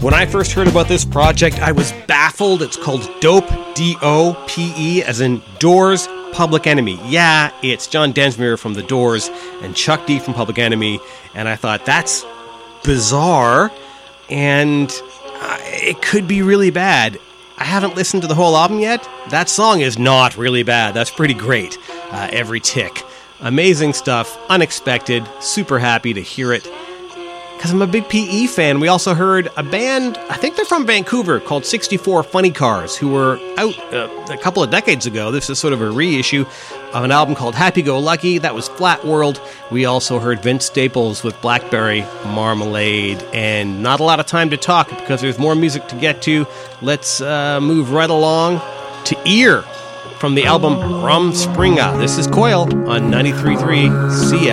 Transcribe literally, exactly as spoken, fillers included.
When I first heard about this project, I was baffled. It's called Dope, D O P E, as in Doors, Public Enemy. Yeah, it's John Densmore from The Doors and Chuck D from Public Enemy, and I thought, that's bizarre, and uh, it could be really bad. I haven't listened to the whole album yet. That song is not really bad. That's pretty great. Uh, every tick. Amazing stuff. Unexpected. Super happy to hear it. Because I'm a big P E fan. We also heard a band, I think they're from Vancouver, called sixty-four Funny Cars, who were out uh, a couple of decades ago. This is sort of a reissue of an album called Happy Go Lucky. That was Flat World. We also heard Vince Staples with Blackberry Marmalade. And not a lot of time to talk because there's more music to get to. Let's uh, move right along to Ear from the album Rumspringa. This is Coil on ninety-three point three C